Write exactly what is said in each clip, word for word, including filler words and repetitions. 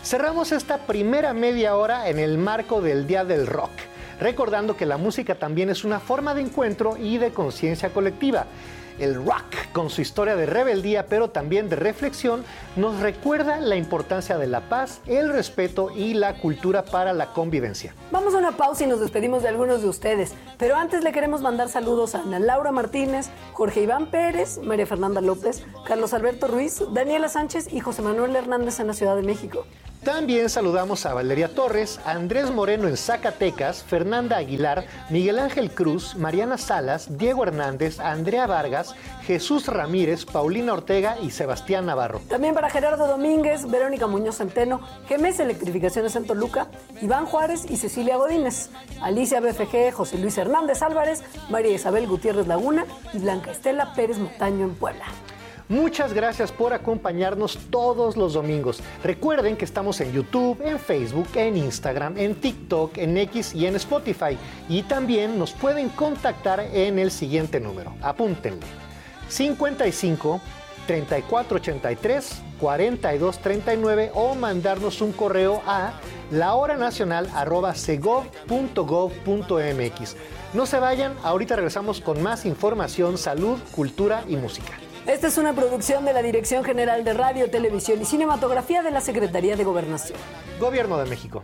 Cerramos esta primera media hora en el marco del Día del Rock, recordando que la música también es una forma de encuentro y de conciencia colectiva. El rock, con su historia de rebeldía, pero también de reflexión, nos recuerda la importancia de la paz, el respeto y la cultura para la convivencia. Vamos a una pausa y nos despedimos de algunos de ustedes, pero antes le queremos mandar saludos a Ana Laura Martínez, Jorge Iván Pérez, María Fernanda López, Carlos Alberto Ruiz, Daniela Sánchez y José Manuel Hernández en la Ciudad de México. También saludamos a Valeria Torres, a Andrés Moreno en Zacatecas, Fernanda Aguilar, Miguel Ángel Cruz, Mariana Salas, Diego Hernández, Andrea Vargas, Jesús Ramírez, Paulina Ortega y Sebastián Navarro. También para Gerardo Domínguez, Verónica Muñoz Centeno, G M S Electrificaciones en Toluca, Iván Juárez y Cecilia Godínez, Alicia B F G, José Luis Hernández Álvarez, María Isabel Gutiérrez Laguna y Blanca Estela Pérez Montaño en Puebla. Muchas gracias por acompañarnos todos los domingos. Recuerden que estamos en YouTube, en Facebook, en Instagram, en TikTok, en X y en Spotify. Y también nos pueden contactar en el siguiente número. Apúntenle. cincuenta y cinco, treinta y cuatro ochenta y tres, cuarenta y dos treinta y nueve o mandarnos un correo a lahoranacional arroba segov punto gov punto mx. No se vayan, ahorita regresamos con más información, salud, cultura y música. Esta es una producción de la Dirección General de Radio, Televisión y Cinematografía de la Secretaría de Gobernación. Gobierno de México.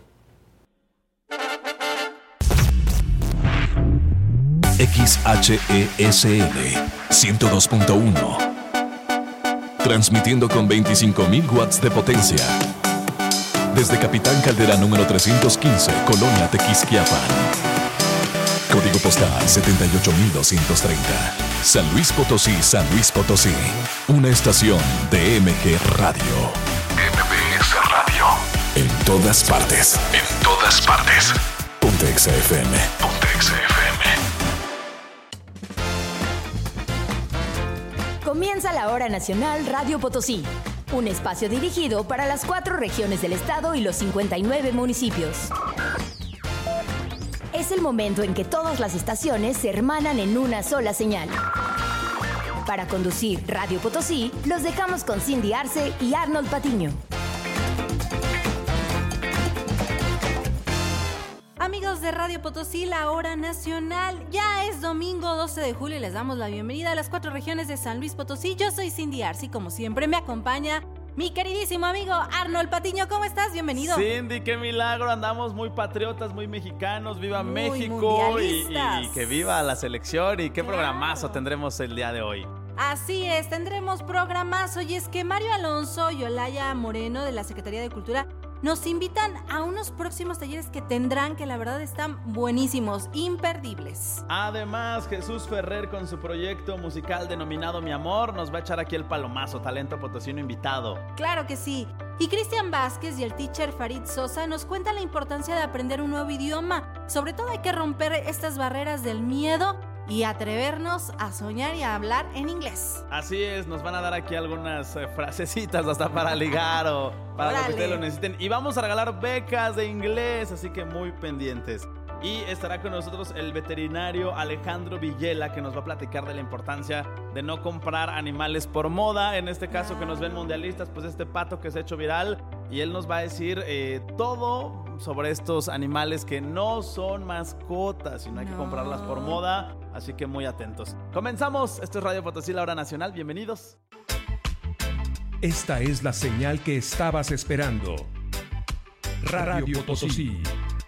X H E S N ciento dos punto uno. Transmitiendo con veinticinco mil watts de potencia. Desde Capitán Caldera número trescientos quince, Colonia Tequisquiapan. Código postal setenta y ocho mil doscientos treinta. San Luis Potosí, San Luis Potosí. Una estación de M G Radio. M B S Radio. En todas partes. En todas partes. Ponte X F M. Ponte X F M. Comienza la Hora Nacional Radio Potosí. Un espacio dirigido para las cuatro regiones del estado y los cincuenta y nueve municipios. Es el momento en que todas las estaciones se hermanan en una sola señal. Para conducir Radio Potosí, los dejamos con Cindy Arce y Arnold Patiño. Amigos de Radio Potosí, la Hora Nacional. Ya es domingo doce de julio y les damos la bienvenida a las cuatro regiones de San Luis Potosí. Yo soy Cindy Arce y como siempre me acompaña mi queridísimo amigo Arnold Patiño. ¿Cómo estás? Bienvenido. Cindy, qué milagro. Andamos muy patriotas, muy mexicanos. Viva muy México y, y que viva la selección. Y qué claro. Programazo tendremos el día de hoy. Así es, tendremos programazo. Y es que Mario Alonso y Olaya Moreno de la Secretaría de Cultura nos invitan a unos próximos talleres que tendrán, que la verdad están buenísimos, imperdibles. Además, Jesús Ferrer con su proyecto musical denominado Mi Amor nos va a echar aquí el palomazo, talento potosino invitado. Claro que sí. Y Cristian Vázquez y el teacher Farid Sosa nos cuentan la importancia de aprender un nuevo idioma. Sobre todo hay que romper estas barreras del miedo y atrevernos a soñar y a hablar en inglés. Así es, nos van a dar aquí algunas eh, frasecitas hasta para ligar o para Órale. Lo que ustedes lo necesiten. Y vamos a regalar becas de inglés, así que muy pendientes. Y estará con nosotros el veterinario Alejandro Villela, que nos va a platicar de la importancia de no comprar animales por moda. En este caso, que nos ven mundialistas, pues este pato que se ha hecho viral. Y él nos va a decir eh, todo sobre estos animales que no son mascotas, sino hay no. que comprarlas por moda. Así que muy atentos. Comenzamos. Esto es Radio Potosí, la Hora Nacional. Bienvenidos. Esta es la señal que estabas esperando. Radio, Radio Potosí.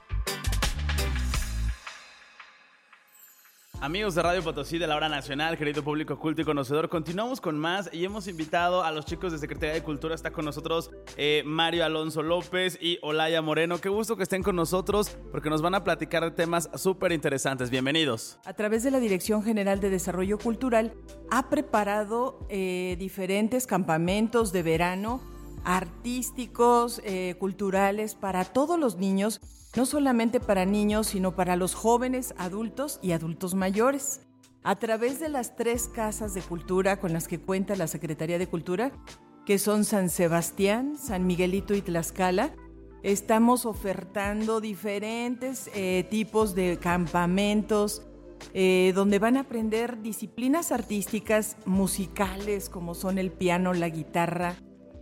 Amigos de Radio Potosí de la Hora Nacional, querido público culto y conocedor, continuamos con más y hemos invitado a los chicos de Secretaría de Cultura. Está con nosotros eh, Mario Alonso López y Olaya Moreno. Qué gusto que estén con nosotros porque nos van a platicar de temas súper interesantes. Bienvenidos. A través de la Dirección General de Desarrollo Cultural ha preparado eh, diferentes campamentos de verano artísticos, eh, culturales para todos los niños. No solamente para niños, sino para los jóvenes, adultos y adultos mayores. A través de las tres casas de cultura con las que cuenta la Secretaría de Cultura, que son San Sebastián, San Miguelito y Tlaxcala, estamos ofertando diferentes eh, tipos de campamentos eh, donde van a aprender disciplinas artísticas musicales como son el piano, la guitarra,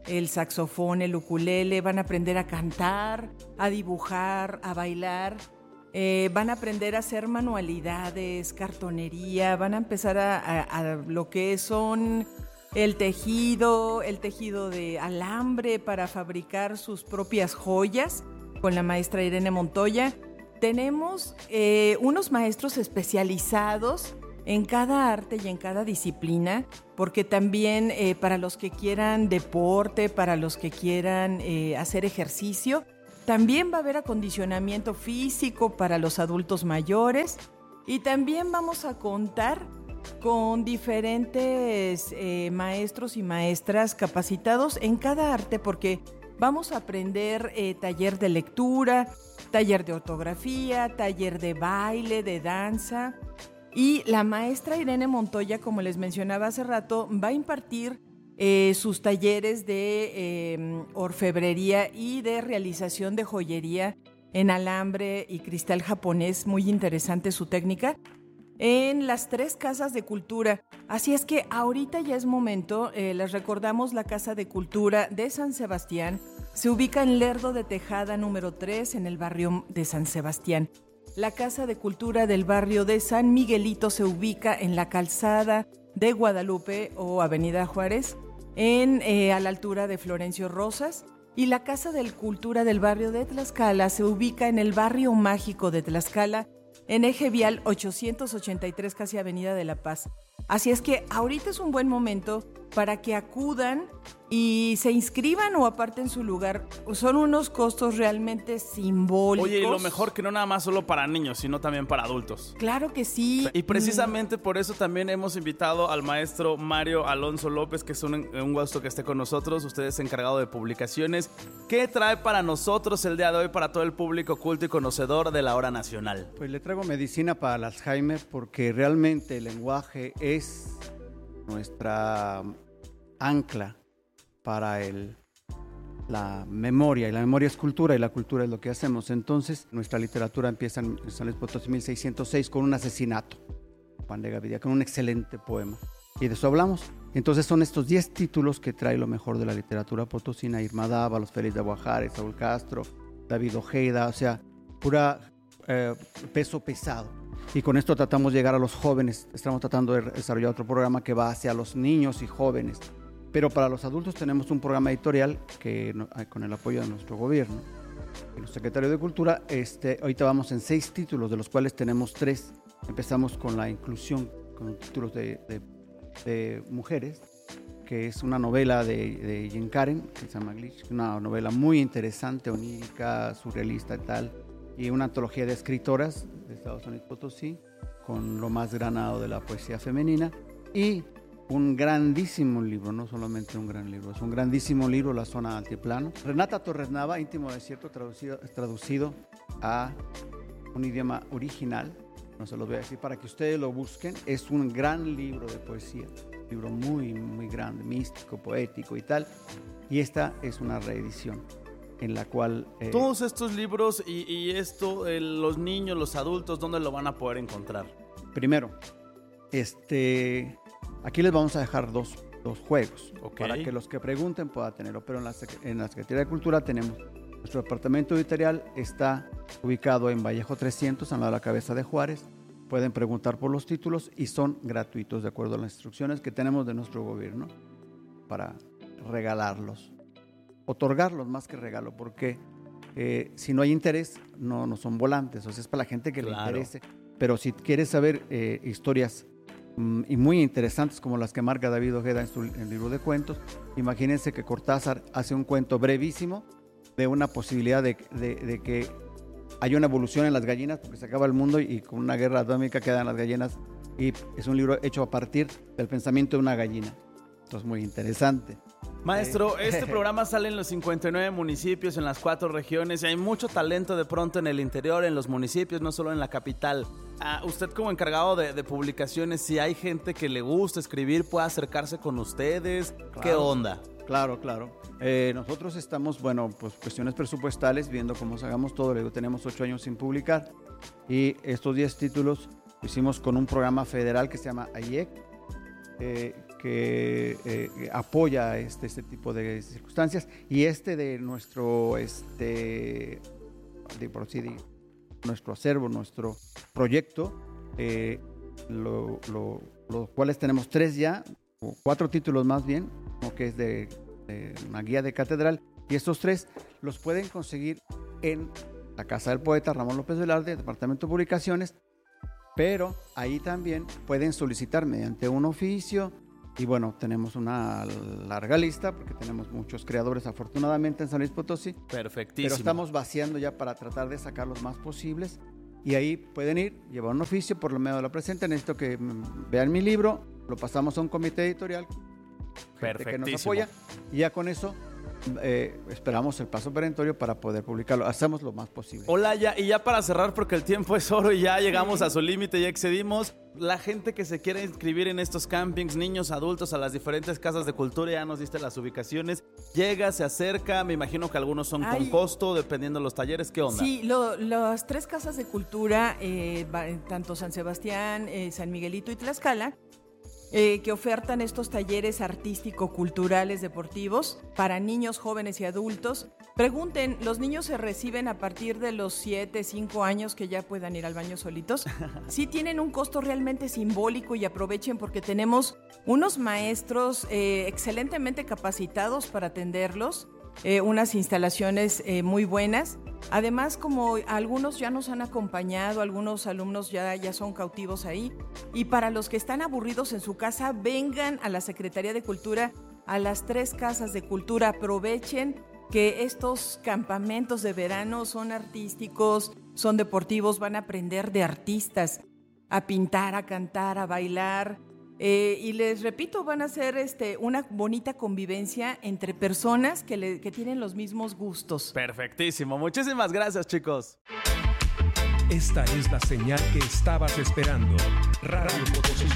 el saxofón, el ukulele, van a aprender a cantar, a dibujar, a bailar, eh, van a aprender a hacer manualidades, cartonería, van a empezar a, a, a lo que son el tejido, el tejido de alambre para fabricar sus propias joyas con la maestra Irene Montoya. Tenemos eh, unos maestros especializados en cada arte y en cada disciplina, porque también eh, para los que quieran deporte, para los que quieran eh, hacer ejercicio, también va a haber acondicionamiento físico para los adultos mayores y también vamos a contar con diferentes eh, maestros y maestras capacitados en cada arte, porque vamos a aprender eh, taller de lectura, taller de ortografía, taller de baile, de danza. Y la maestra Irene Montoya, como les mencionaba hace rato, va a impartir eh, sus talleres de eh, orfebrería y de realización de joyería en alambre y cristal japonés. Muy interesante su técnica, en las tres casas de cultura. Así es que ahorita ya es momento, eh, les recordamos la Casa de Cultura de San Sebastián. Se ubica en Lerdo de Tejada número tres, en el barrio de San Sebastián. La Casa de Cultura del barrio de San Miguelito se ubica en la calzada de Guadalupe o Avenida Juárez, en, eh, a la altura de Florencio Rosas. Y la Casa de Cultura del barrio de Tlaxcala se ubica en el barrio mágico de Tlaxcala, en eje vial ochocientos ochenta y tres, casi Avenida de la Paz. Así es que ahorita es un buen momento para que acudan y se inscriban o aparten su lugar. Son unos costos realmente simbólicos. Oye, y lo mejor que no nada más solo para niños, sino también para adultos. Claro que sí. Y precisamente por eso también hemos invitado al maestro Mario Alonso López, que es un, un gusto que esté con nosotros. Usted es encargado de publicaciones. ¿Qué trae para nosotros el día de hoy, para todo el público culto y conocedor de la hora nacional? Pues le traigo medicina para el Alzheimer, porque realmente el lenguaje es nuestra ancla para el, la memoria, y la memoria es cultura y la cultura es lo que hacemos. Entonces nuestra literatura empieza en San Luis Potosí mil seiscientos seis con un asesinato, Juan de Gavidia, con un excelente poema, y de eso hablamos. Entonces son estos diez títulos que trae lo mejor de la literatura potosina: Irma Dávalos, Félix de Aguajares, Saúl Castro, David Ojeda, o sea, pura eh, peso pesado. Y con esto tratamos de llegar a los jóvenes. Estamos tratando de desarrollar otro programa que va hacia los niños y jóvenes. Pero para los adultos tenemos un programa editorial que, con el apoyo de nuestro gobierno, y nuestro secretario de Cultura, este, ahorita vamos en seis títulos, de los cuales tenemos tres. Empezamos con la inclusión, con títulos de, de, de mujeres, que es una novela de, de Jean Karen, que se llama Glitch, una novela muy interesante, onírica, surrealista y tal, y una antología de escritoras de Estados Unidos Potosí, con lo más granado de la poesía femenina, y un grandísimo libro, no solamente un gran libro, es un grandísimo libro, La Zona Altiplano. Renata Torres Nava, Íntimo Desierto, traducido, traducido a un idioma original, no se los voy a decir para que ustedes lo busquen. Es un gran libro de poesía, un libro muy, muy grande, místico, poético y tal, y esta es una reedición en la cual... Eh, Todos estos libros y, y esto, eh, los niños, los adultos, ¿dónde lo van a poder encontrar? Primero, este... aquí les vamos a dejar dos, dos juegos, okay, para que los que pregunten puedan tenerlo. Pero en la, en la Secretaría de Cultura tenemos, nuestro departamento editorial está ubicado en Vallejo trescientos, al lado de la Cabeza de Juárez. Pueden preguntar por los títulos y son gratuitos, de acuerdo a las instrucciones que tenemos de nuestro gobierno, para regalarlos, otorgarlos más que regalo, porque eh, si no hay interés, no, no son volantes, o sea, es para la gente que claro. le interese. Pero si quieres saber eh, historias y muy interesantes como las que marca David Ojeda en su en el libro de cuentos, imagínense que Cortázar hace un cuento brevísimo de una posibilidad de, de, de que haya una evolución en las gallinas, porque se acaba el mundo y, y con una guerra atómica quedan las gallinas, y es un libro hecho a partir del pensamiento de una gallina. Esto es muy interesante. Maestro, este programa sale en los cincuenta y nueve municipios, en las cuatro regiones, y hay mucho talento de pronto en el interior, en los municipios, no solo en la capital. Ah, usted como encargado de, de publicaciones, si hay gente que le gusta escribir, puede acercarse con ustedes. Claro, ¿qué onda? Claro, claro. Eh, nosotros estamos, bueno, pues cuestiones presupuestales, viendo cómo hagamos todo. Luego tenemos ocho años sin publicar, y estos diez títulos lo hicimos con un programa federal que se llama A I E C, eh, que eh, apoya este, este tipo de circunstancias, y este de nuestro, este, de, por así decirlo, nuestro acervo, nuestro proyecto, eh, lo, lo, los cuales tenemos tres ya, o cuatro títulos más bien, como que es de, de una guía de catedral, y estos tres los pueden conseguir en la Casa del Poeta Ramón López Velarde, Departamento de Publicaciones, pero ahí también pueden solicitar mediante un oficio. Y bueno, tenemos una larga lista porque tenemos muchos creadores afortunadamente en San Luis Potosí. Perfectísimo. Pero estamos vaciando ya para tratar de sacar los más posibles. Y ahí pueden ir, llevar un oficio por lo medio de la presente. Necesito que vean mi libro, lo pasamos a un comité editorial que nos apoya. Y ya con eso eh, esperamos el paso perentorio para poder publicarlo. Hacemos lo más posible. Hola, ya, y ya para cerrar, porque el tiempo es oro y ya llegamos a su límite, ya excedimos. La gente que se quiere inscribir en estos campings, niños, adultos, a las diferentes casas de cultura, ya nos diste las ubicaciones, llega, se acerca, me imagino que algunos son Ay. con costo, dependiendo de los talleres, ¿qué onda? Sí, lo, las tres casas de cultura, eh, tanto San Sebastián, eh, San Miguelito y Tlaxcala, Eh, que ofertan estos talleres artístico-culturales deportivos para niños, jóvenes y adultos. Pregunten, ¿los niños se reciben a partir de los siete, cinco años que ya puedan ir al baño solitos? Sí tienen un costo realmente simbólico y aprovechen porque tenemos unos maestros eh, excelentemente capacitados para atenderlos, eh, unas instalaciones eh, muy buenas. Además, como algunos ya nos han acompañado, algunos alumnos ya, ya son cautivos ahí, y para los que están aburridos en su casa, vengan a la Secretaría de Cultura, a las tres casas de cultura, aprovechen que estos campamentos de verano son artísticos, son deportivos, van a aprender de artistas, a pintar, a cantar, a bailar. Eh, y les repito, van a ser este, una bonita convivencia entre personas que, le, que tienen los mismos gustos. Perfectísimo. Muchísimas gracias, chicos. Esta es la señal que estabas esperando. Radio Potosí.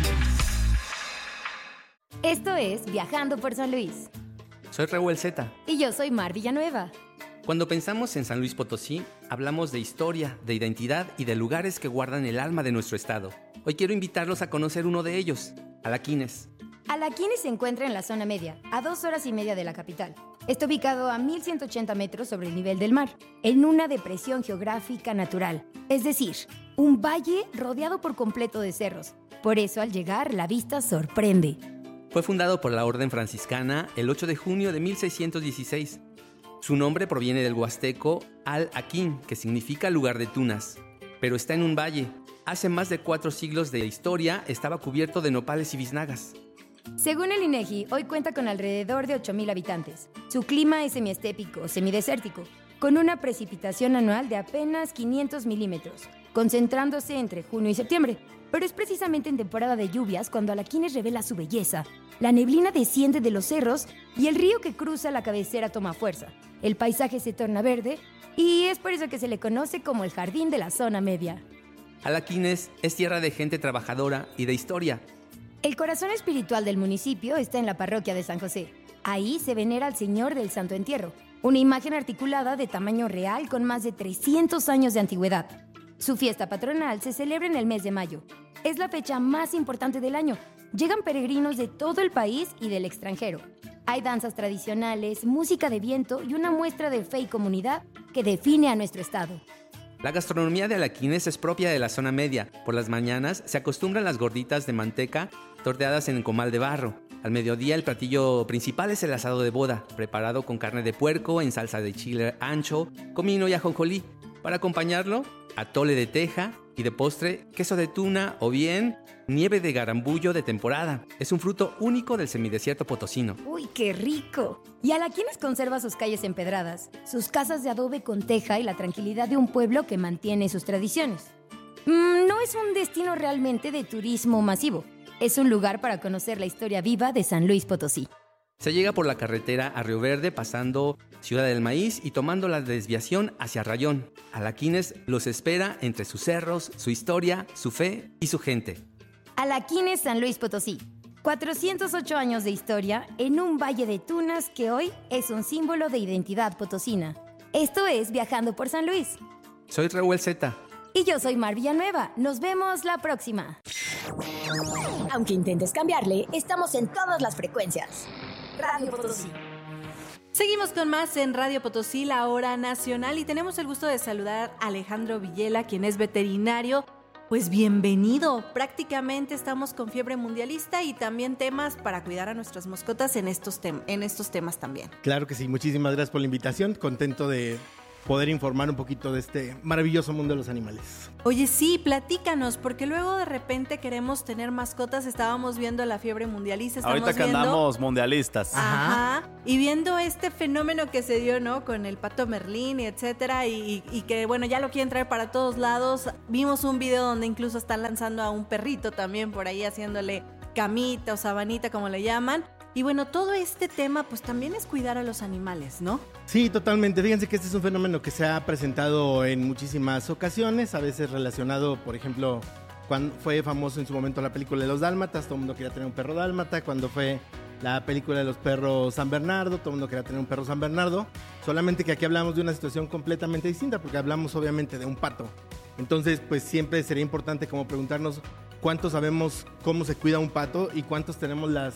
Esto es Viajando por San Luis. Soy Raúl Z. Y yo soy Mar Villanueva. Cuando pensamos en San Luis Potosí, hablamos de historia, de identidad y de lugares que guardan el alma de nuestro estado. Hoy quiero invitarlos a conocer uno de ellos, Alaquines. Alaquines se encuentra en la zona media, a dos horas y media de la capital. Está ubicado a mil ciento ochenta metros sobre el nivel del mar, en una depresión geográfica natural, es decir, un valle rodeado por completo de cerros. Por eso, al llegar, la vista sorprende. Fue fundado por la Orden Franciscana el ocho de junio de mil seiscientos dieciséis. Su nombre proviene del huasteco Al-Aquín, que significa lugar de tunas, pero está en un valle. Hace más de cuatro siglos de historia estaba cubierto de nopales y biznagas. Según el INEGI, hoy cuenta con alrededor de ocho mil habitantes. Su clima es semiestépico, semidesértico, con una precipitación anual de apenas quinientos milímetros, concentrándose entre junio y septiembre. Pero es precisamente en temporada de lluvias cuando Alaquines revela su belleza. La neblina desciende de los cerros y el río que cruza la cabecera toma fuerza. El paisaje se torna verde y es por eso que se le conoce como el jardín de la zona media. Alaquines es tierra de gente trabajadora y de historia. El corazón espiritual del municipio está en la parroquia de San José. Ahí se venera al Señor del Santo Entierro, una imagen articulada de tamaño real con más de trescientos años de antigüedad. Su fiesta patronal se celebra en el mes de mayo. Es la fecha más importante del año. Llegan peregrinos de todo el país y del extranjero. Hay danzas tradicionales, música de viento y una muestra de fe y comunidad que define a nuestro estado. La gastronomía de Alaquines es propia de la zona media. Por las mañanas se acostumbran las gorditas de manteca torteadas en comal de barro. Al mediodía el platillo principal es el asado de boda, preparado con carne de puerco en salsa de chile ancho, comino y ajonjolí. Para acompañarlo, atole de teja y de postre, queso de tuna o bien nieve de garambullo de temporada. Es un fruto único del semidesierto potosino. ¡Uy, qué rico! Y Alaquines conserva sus calles empedradas, sus casas de adobe con teja y la tranquilidad de un pueblo que mantiene sus tradiciones. Mm, no es un destino realmente de turismo masivo. Es un lugar para conocer la historia viva de San Luis Potosí. Se llega por la carretera a Río Verde, pasando Ciudad del Maíz y tomando la desviación hacia Rayón. Alaquines los espera entre sus cerros, su historia, su fe y su gente. Alaquines, San Luis Potosí. cuatrocientos ocho años de historia en un valle de tunas que hoy es un símbolo de identidad potosina. Esto es Viajando por San Luis. Soy Raúl Z. Y yo soy Mar Villanueva. Nos vemos la próxima. Aunque intentes cambiarle, estamos en todas las frecuencias. Radio Potosí. Seguimos con más en Radio Potosí, la hora nacional, y tenemos el gusto de saludar a Alejandro Villela, quien es veterinario. Pues bienvenido. Prácticamente estamos con fiebre mundialista y también temas para cuidar a nuestras mascotas en estos, tem- en estos temas también. Claro que sí, muchísimas gracias por la invitación. Contento de poder informar un poquito de este maravilloso mundo de los animales. Oye, sí, platícanos, porque luego de repente queremos tener mascotas. Estábamos viendo la fiebre mundialista. Estamos Ahorita que viendo... andamos mundialistas. Ajá. Ajá. Y viendo este fenómeno que se dio, ¿no? Con el pato Merlín y etcétera. Y, y que, bueno, ya lo quieren traer para todos lados. Vimos un video donde incluso están lanzando a un perrito también por ahí, haciéndole camita o sabanita, como le llaman. Y bueno, todo este tema pues también es cuidar a los animales, ¿no? Sí, totalmente. Fíjense que este es un fenómeno que se ha presentado en muchísimas ocasiones, a veces relacionado, por ejemplo, cuando fue famoso en su momento la película de los dálmatas, todo el mundo quería tener un perro dálmata. Cuando fue la película de los perros San Bernardo, todo el mundo quería tener un perro San Bernardo. Solamente que aquí hablamos de una situación completamente distinta, porque hablamos obviamente de un pato. Entonces, pues siempre sería importante como preguntarnos cuántos sabemos cómo se cuida un pato y cuántos tenemos las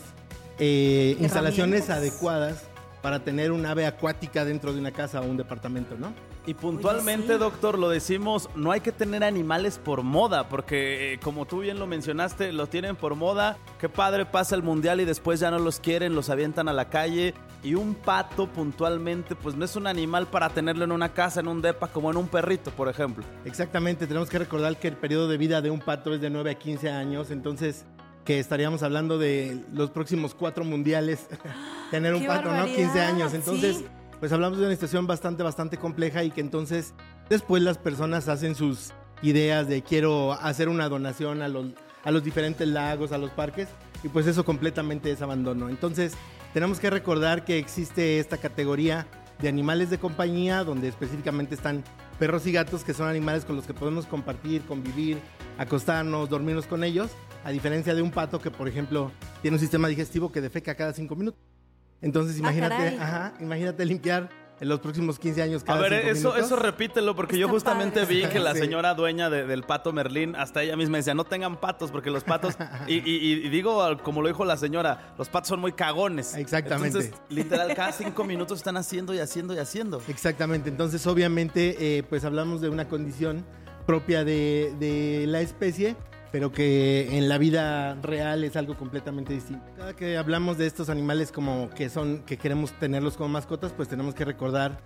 Eh, instalaciones adecuadas para tener un ave acuática dentro de una casa o un departamento, ¿no? Y puntualmente, Oye, sí. doctor, lo decimos, no hay que tener animales por moda, porque eh, como tú bien lo mencionaste, los tienen por moda. Qué padre, pasa el mundial y después ya no los quieren, los avientan a la calle. Y un pato puntualmente, pues no es un animal para tenerlo en una casa, en un depa, como en un perrito, por ejemplo. Exactamente, tenemos que recordar que el periodo de vida de un pato es de nueve a quince años, entonces que estaríamos hablando de los próximos cuatro mundiales, tener un pato, ¿no? quince años, entonces, sí. Pues hablamos de una situación bastante, bastante compleja y que entonces después las personas hacen sus ideas de quiero hacer una donación a los, a los diferentes lagos, a los parques, y pues eso completamente es abandono. Entonces, tenemos que recordar que existe esta categoría de animales de compañía, donde específicamente están perros y gatos, que son animales con los que podemos compartir, convivir, acostarnos, dormirnos con ellos, a diferencia de un pato que, por ejemplo, tiene un sistema digestivo que defeca cada cinco minutos. Entonces, imagínate, ah, ajá, imagínate limpiar en los próximos quince años cada A ver, cinco eso, minutos. eso repítelo, porque Está yo justamente padre. vi que la Sí. señora dueña de, del pato Merlín, hasta ella misma decía, no tengan patos, porque los patos, y, y, y digo, como lo dijo la señora, los patos son muy cagones. Exactamente. Entonces, literal, cada cinco minutos están haciendo y haciendo y haciendo. Exactamente, entonces obviamente, eh, pues hablamos de una condición propia de, de la especie, pero que en la vida real es algo completamente distinto. Cada que hablamos de estos animales como que son, que queremos tenerlos como mascotas, pues tenemos que recordar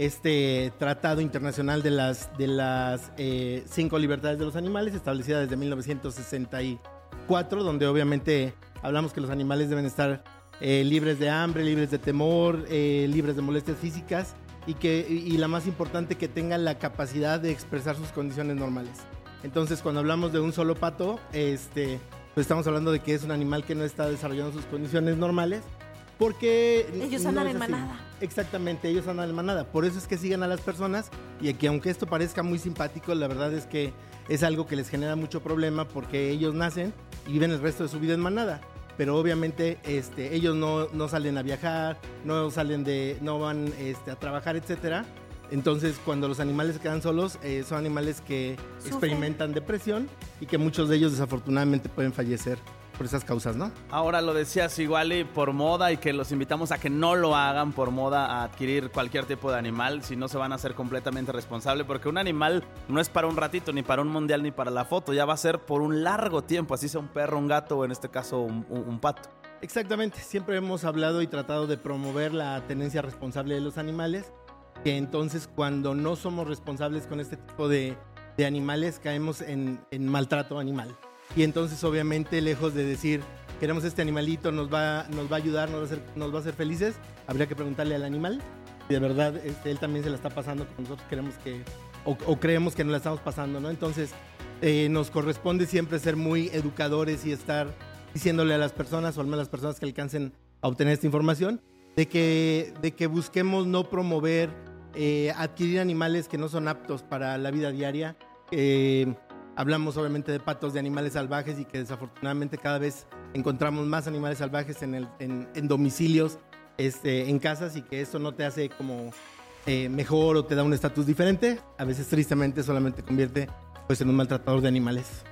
este Tratado Internacional de las, de las eh, cinco libertades de los animales, establecida desde mil novecientos sesenta y cuatro, donde obviamente hablamos que los animales deben estar eh, libres de hambre, libres de temor, eh, libres de molestias físicas y, que, y, y la más importante, que tengan la capacidad de expresar sus condiciones normales. Entonces, cuando hablamos de un solo pato, este, pues estamos hablando de que es un animal que no está desarrollando sus condiciones normales, porque ellos no andan es en así. manada. Exactamente, ellos andan en manada. Por eso es que siguen a las personas, y que aunque esto parezca muy simpático, la verdad es que es algo que les genera mucho problema, porque ellos nacen y viven el resto de su vida en manada. Pero obviamente este, ellos no, no salen a viajar, no salen de, no van este, a trabajar, etcétera. Entonces, cuando los animales se quedan solos, eh, son animales que Sufren. experimentan depresión y que muchos de ellos desafortunadamente pueden fallecer por esas causas, ¿no? Ahora lo decías igual y por moda, y que los invitamos a que no lo hagan por moda, a adquirir cualquier tipo de animal, si no se van a hacer completamente responsables, porque un animal no es para un ratito, ni para un mundial, ni para la foto, ya va a ser por un largo tiempo, así sea un perro, un gato o en este caso un, un, un pato. Exactamente, siempre hemos hablado y tratado de promover la tenencia responsable de los animales, que entonces cuando no somos responsables con este tipo de, de animales caemos en, en maltrato animal. Y entonces obviamente, lejos de decir queremos este animalito, nos va, nos va a ayudar, nos va a, hacer, nos va a hacer felices, habría que preguntarle al animal si de verdad este, él también se la está pasando como nosotros queremos que, o, o creemos que nos la estamos pasando, ¿no? Entonces eh, nos corresponde siempre ser muy educadores y estar diciéndole a las personas, o al menos a las personas que alcancen a obtener esta información, de que, de que busquemos no promover eh, adquirir animales que no son aptos para la vida diaria. Eh, hablamos obviamente de patos, de animales salvajes, y que desafortunadamente cada vez encontramos más animales salvajes en, el, en, en domicilios, este, en casas, y que esto no te hace como eh, mejor o te da un estatus diferente. A veces tristemente solamente convierte pues en un maltratador de animales.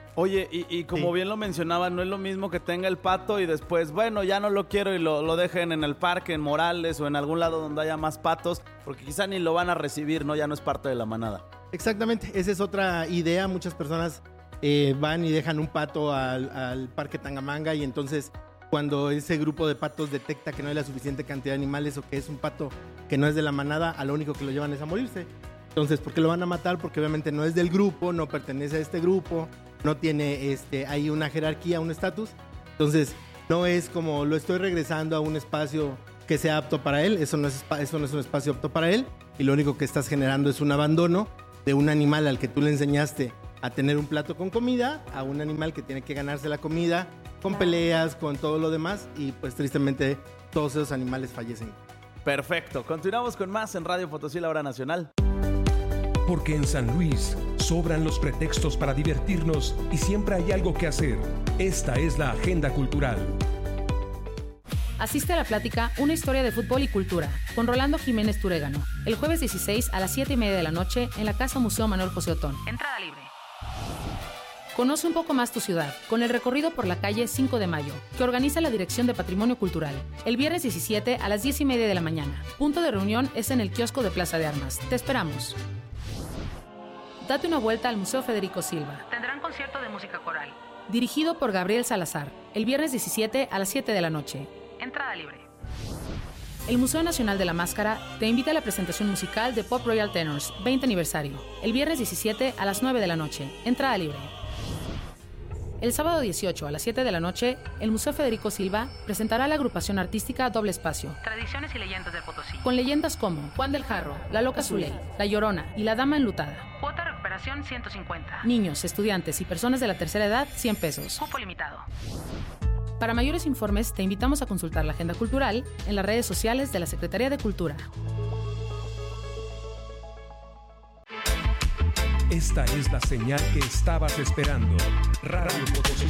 Oye, y, y como sí. bien lo mencionaba, no es lo mismo que tenga el pato y después, bueno, ya no lo quiero y lo, lo dejen en el parque, en Morales o en algún lado donde haya más patos, porque quizá ni lo van a recibir, ¿no? Ya no es parte de la manada. Exactamente, esa es otra idea. Muchas personas eh, van y dejan un pato al, al parque Tangamanga y entonces cuando ese grupo de patos detecta que no hay la suficiente cantidad de animales o que es un pato que no es de la manada, a lo único que lo llevan es a morirse. Entonces, ¿por qué lo van a matar? Porque obviamente no es del grupo, no pertenece a este grupo, no tiene este, ahí una jerarquía, un estatus. Entonces, no es como lo estoy regresando a un espacio que sea apto para él, eso no es, eso no es un espacio apto para él, y lo único que estás generando es un abandono de un animal al que tú le enseñaste a tener un plato con comida, a un animal que tiene que ganarse la comida, con peleas, con todo lo demás, y pues tristemente todos esos animales fallecen. Perfecto, continuamos con más en Radio Potosí, la hora nacional. Porque en San Luis sobran los pretextos para divertirnos y siempre hay algo que hacer. Esta es la agenda cultural. Asiste a la plática Una historia de fútbol y cultura con Rolando Jiménez Turégano, el jueves dieciséis a las siete y media de la noche en la Casa Museo Manuel José Otón. Entrada libre. Conoce un poco más tu ciudad con el recorrido por la calle cinco de mayo, que organiza la Dirección de Patrimonio Cultural. El viernes diecisiete a las diez y media de la mañana. Punto de reunión es en el kiosco de Plaza de Armas. Te esperamos. Date una vuelta al Museo Federico Silva. Tendrán concierto de música coral. Dirigido por Gabriel Salazar. El viernes diecisiete a las siete de la noche. Entrada libre. El Museo Nacional de la Máscara te invita a la presentación musical de Pop Royal Tenors veinte aniversario. El viernes diecisiete a las nueve de la noche. Entrada libre. El sábado dieciocho a las siete de la noche, el Museo Federico Silva presentará la agrupación artística Doble Espacio. Tradiciones y leyendas del Potosí. Con leyendas como Juan del Jarro, La Loca Zuley, La Llorona y La Dama Enlutada. Cuota de recuperación ciento cincuenta. Niños, estudiantes y personas de la tercera edad, cien pesos. Cupo limitado. Para mayores informes, te invitamos a consultar la agenda cultural en las redes sociales de la Secretaría de Cultura. Esta es la señal que estabas esperando. Radio Potosí.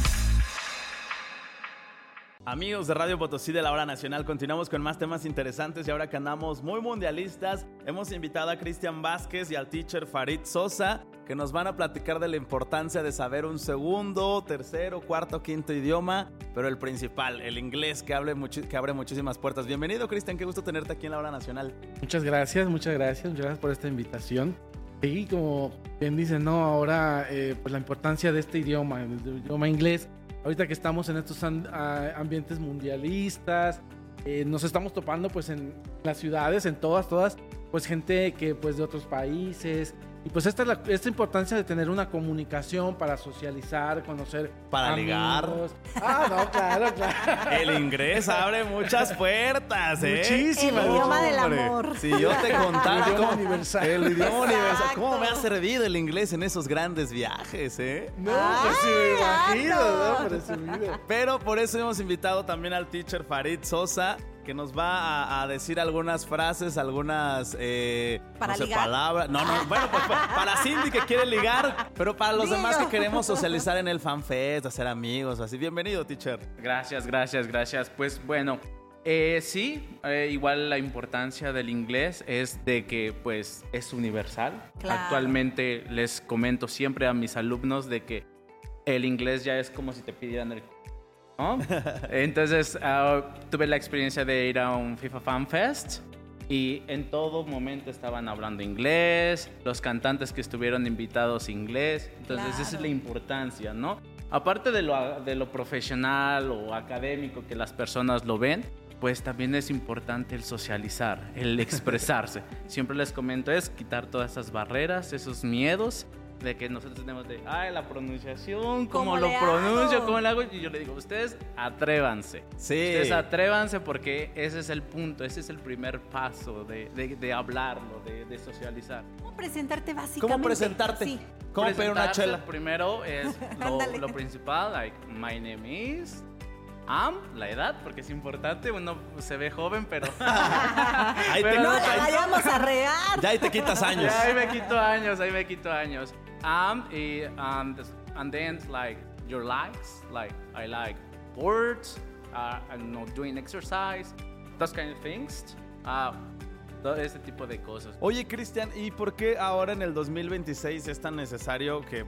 Amigos de Radio Potosí de la Hora Nacional, continuamos con más temas interesantes y ahora que andamos muy mundialistas, hemos invitado a Cristian Vázquez y al teacher Farid Sosa, que nos van a platicar de la importancia de saber un segundo, tercero, cuarto, quinto idioma, pero el principal, el inglés, que, hable muchi- que abre muchísimas puertas. Bienvenido, Cristian, qué gusto tenerte aquí en la Hora Nacional. Muchas gracias, muchas gracias, muchas gracias por esta invitación. Sí, como bien dicen, ¿no? Ahora, eh, pues la importancia de este idioma, el idioma inglés. Ahorita que estamos en estos an- a- ambientes mundialistas, eh, nos estamos topando pues en las ciudades, en todas, todas, pues gente que pues de otros países. Y pues esta es la esta importancia de tener una comunicación para socializar, conocer para amigos. ligar. Ah, no, claro, claro. El inglés abre muchas puertas, ¿eh? Muchísimas. El idioma del Hombre, amor. Si yo te contara El idioma cómo, universal. el idioma Exacto. universal, cómo me ha servido el inglés en esos grandes viajes, ¿eh? No, pues sí me imagino, ando. ¿no? Presumido. Pero por eso hemos invitado también al teacher Farid Sosa, que nos va a, a decir algunas frases, algunas eh, ¿Para no sé, ligar? palabras. No, no, bueno, pues pa- para Cindy que quiere ligar, pero para los Dilo. demás que queremos socializar en el FanFest, hacer amigos, así. Bienvenido, teacher. Gracias, gracias, gracias. Pues bueno, eh, sí, eh, igual la importancia del inglés es de que pues es universal. Claro. Actualmente les comento siempre a mis alumnos de que el inglés ya es como si te pidieran el... ¿no? Entonces uh, tuve la experiencia de ir a un FIFA Fan Fest y en todo momento estaban hablando inglés, los cantantes que estuvieron invitados inglés, entonces Claro. esa es la importancia, ¿no? Aparte de lo, de lo profesional o académico que las personas lo ven, pues también es importante el socializar, el expresarse. Siempre les comento es quitar todas esas barreras, esos miedos de que nosotros tenemos de, ay, la pronunciación, cómo, ¿Cómo lo le pronuncio, hago? cómo lo hago. Y yo le digo, ustedes atrévanse. Sí. Ustedes atrévanse porque ese es el punto, ese es el primer paso de, de, de hablarlo, de, de socializar. ¿Cómo presentarte básicamente? ¿Cómo presentarte? Sí. ¿Cómo pedir una Presentarse chela? Primero es lo, Ándale. lo principal, like, my name is... Am, la edad, porque es importante, uno se ve joven, pero... Ahí te, Pero No no, la vayamos a regar. ya ahí te quitas años. Ya, ahí me quito años, ahí me quito años. Um, y, um, this- and then like your likes, like I like words, uh, I know doing exercise, those kind of things. Uh, todo ese tipo de cosas. Oye, Cristian, ¿y por qué ahora en el dos mil veintiséis es tan necesario que pues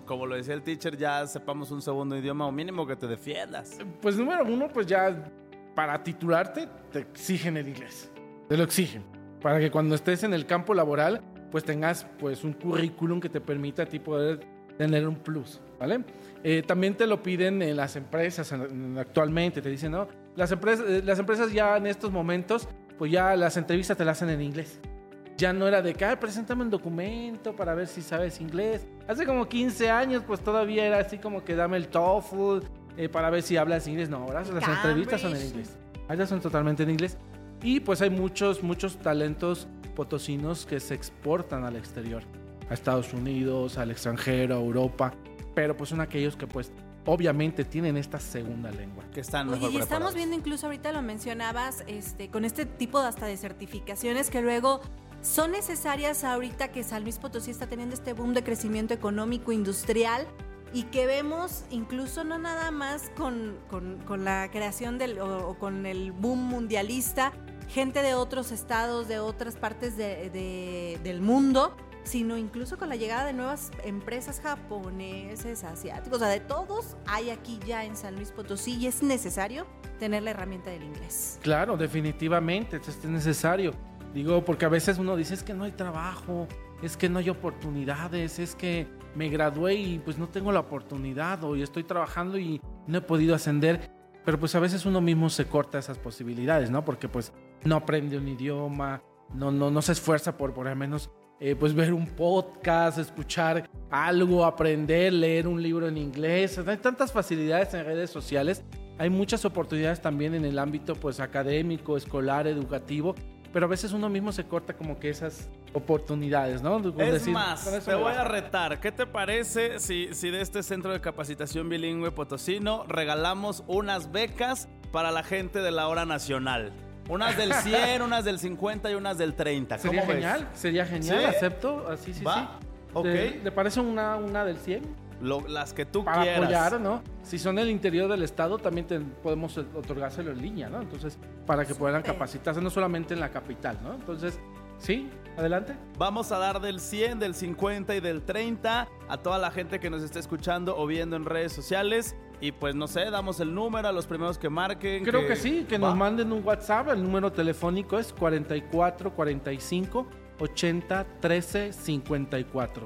como lo decía el teacher, ya sepamos un segundo idioma o mínimo que te defiendas. Pues número uno, pues ya para titularte te exigen el inglés. Te lo exigen. Para que cuando estés en el campo laboral, pues tengas pues un currículum que te permita a ti poder tener un plus, ¿vale? Eh, también te lo piden en las empresas en, actualmente. Te dicen, ¿no? Las empresas, las empresas ya en estos momentos, pues ya las entrevistas te las hacen en inglés. Ya no era de que, ah, preséntame un documento para ver si sabes inglés. Hace como quince años, pues todavía era así como que dame el TOEFL eh, para ver si hablas inglés. No, ahora las Cambridge. entrevistas son en inglés. Ahora son totalmente en inglés. Y pues hay muchos, muchos talentos potosinos que se exportan al exterior. A Estados Unidos, al extranjero, a Europa. Pero pues son aquellos que pues obviamente tienen esta segunda lengua. Que están mejor preparados. Y estamos viendo incluso ahorita lo mencionabas, este, con este tipo de hasta de certificaciones que luego son necesarias ahorita que San Luis Potosí está teniendo este boom de crecimiento económico, industrial, y que vemos incluso no nada más con, con, con la creación del, o, o con el boom mundialista, gente de otros estados, de otras partes de, de, del mundo, sino incluso con la llegada de nuevas empresas japoneses, asiáticos, o sea, de todos hay aquí ya en San Luis Potosí y es necesario tener la herramienta del inglés. Claro, definitivamente, esto es necesario. Digo, porque a veces uno dice, es que no hay trabajo, es que no hay oportunidades, es que me gradué y pues no tengo la oportunidad, o estoy trabajando y no he podido ascender. Pero pues a veces uno mismo se corta esas posibilidades, ¿no? Porque pues no aprende un idioma, no, no, no se esfuerza por por lo menos eh, pues ver un podcast, escuchar algo, aprender, leer un libro en inglés. Hay tantas facilidades en redes sociales, hay muchas oportunidades también en el ámbito pues académico, escolar, educativo. Pero a veces uno mismo se corta como que esas oportunidades, ¿no? Como es decir, más, te voy a retar. ¿Qué te parece si, si de este Centro de Capacitación Bilingüe Potosino regalamos unas becas para la gente de la hora nacional? Unas del cien, unas del cincuenta y unas del treinta. ¿Cómo Sería ves? genial, sería genial, ¿Sí? acepto. Así, sí, Va. sí. Ok. ¿Le, ¿Le parece una, una del cien? Lo, las que tú Para quieras. apoyar, ¿no? Si son del interior del estado, también te, podemos otorgárselo en línea, ¿no? Entonces, para que puedan capacitarse, no solamente en la capital, ¿no? Entonces, sí, adelante. Vamos a dar del cien, del cincuenta y del treinta a toda la gente que nos esté escuchando o viendo en redes sociales. Y pues, no sé, damos el número a los primeros que marquen. Creo que, que sí, que va. nos manden un WhatsApp. El número telefónico es cuarenta y cuatro cuarenta y cinco ochenta trece cincuenta y cuatro.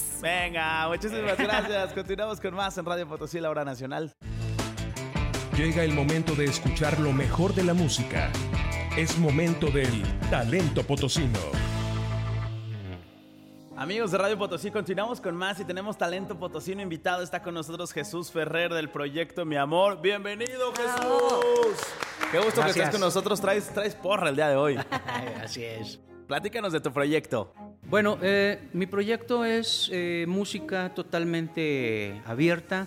Venga, muchísimas gracias. Continuamos con más en Radio Potosí, la hora nacional. Llega el momento de escuchar lo mejor de la música. Es momento del talento potosino. Amigos de Radio Potosí, continuamos con más y tenemos talento potosino invitado. Está con nosotros Jesús Ferrer del proyecto Mi Amor. Bienvenido, Jesús. Qué gusto Gracias. que estés con nosotros. Traes, traes porra el día de hoy. Así es. Platícanos de tu proyecto. Bueno, eh, mi proyecto es eh, música totalmente abierta,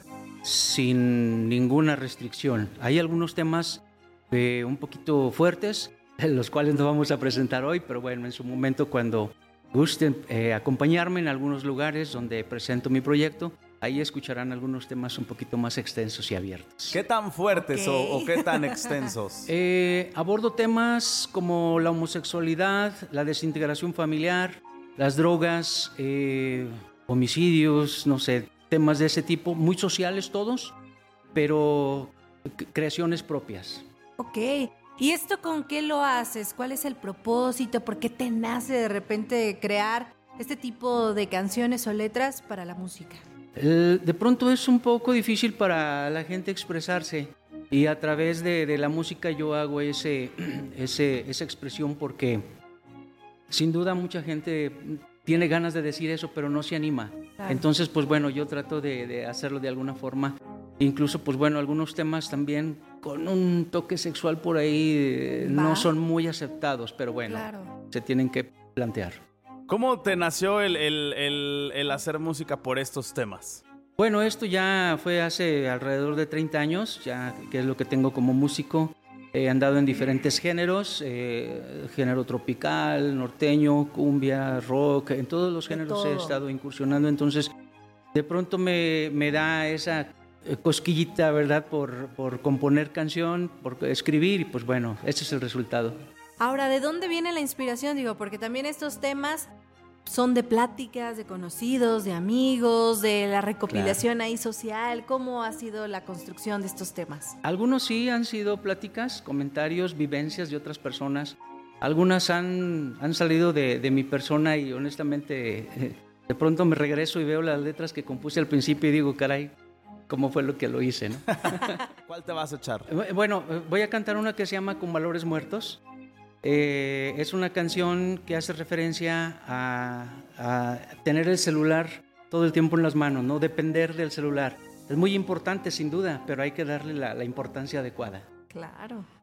sin ninguna restricción. Hay algunos temas eh, un poquito fuertes, los cuales no vamos a presentar hoy, pero bueno, en su momento cuando gusten eh, acompañarme en algunos lugares donde presento mi proyecto, ahí escucharán algunos temas un poquito más extensos y abiertos. ¿Qué tan fuertes Ok. o, o qué tan extensos? Eh, abordo temas como la homosexualidad, la desintegración familiar, las drogas, eh, homicidios, no sé, temas de ese tipo, muy sociales todos, pero c- creaciones propias. Ok. ¿Y esto con qué lo haces? ¿Cuál es el propósito? ¿Por qué te nace de repente crear este tipo de canciones o letras para la música? Eh, de pronto es un poco difícil para la gente expresarse y a través de, de la música yo hago ese, ese, esa expresión porque sin duda mucha gente tiene ganas de decir eso pero no se anima. Claro. Entonces pues bueno, yo trato de, de hacerlo de alguna forma. Incluso pues bueno, algunos temas también con un toque sexual por ahí eh, Va. no son muy aceptados, pero bueno, Claro. se tienen que plantear. ¿Cómo te nació el, el, el, el hacer música por estos temas? Bueno, esto ya fue hace alrededor de treinta años, ya que es lo que tengo como músico. He andado en diferentes géneros, eh, género tropical, norteño, cumbia, rock, en todos los géneros he todo. estado incursionando. Entonces, de pronto me, me da esa eh, cosquillita, ¿verdad?, por, por componer canción, por escribir, y pues bueno, ese es el resultado. Ahora, ¿de dónde viene la inspiración? Digo, porque también estos temas son de pláticas, de conocidos, de amigos, de la recopilación Claro. ahí social? ¿Cómo ha sido la construcción de estos temas? Algunos sí han sido pláticas, comentarios, vivencias de otras personas. Algunas han, han salido de, de mi persona y honestamente eh, de pronto me regreso y veo las letras que compuse al principio y digo, caray, ¿cómo fue lo que lo hice, no? ¿Cuál te vas a echar? Bueno, voy a cantar una que se llama Con Valores Muertos. Eh, es una canción que hace referencia a, a tener el celular todo el tiempo en las manos, no depender del celular. Es muy importante sin duda, pero hay que darle la, la importancia adecuada. Claro.